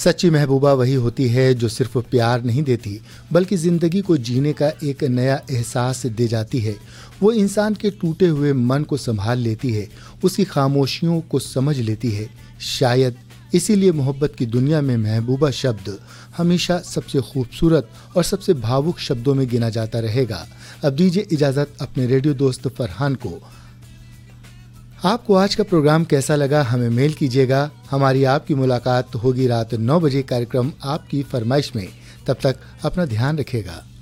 सच्ची महबूबा वही होती है जो सिर्फ प्यार नहीं देती बल्कि जिंदगी को जीने का एक नया एहसास दे जाती है। वो इंसान के टूटे हुए मन को संभाल लेती है, उसकी खामोशियों को समझ लेती है। शायद इसीलिए मोहब्बत की दुनिया में महबूबा शब्द हमेशा सबसे खूबसूरत और सबसे भावुक शब्दों में गिना जाता रहेगा। अब दीजिए इजाजत अपने रेडियो दोस्त फरहान को। आपको आज का प्रोग्राम कैसा लगा हमें मेल कीजिएगा। हमारी आपकी मुलाकात होगी रात 9 बजे कार्यक्रम आपकी फरमाइश में। तब तक अपना ध्यान रखिएगा।